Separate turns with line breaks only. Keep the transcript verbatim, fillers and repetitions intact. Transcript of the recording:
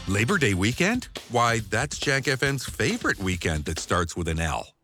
Labor Day weekend? Why, that's Jack F M's favorite weekend that starts with an L.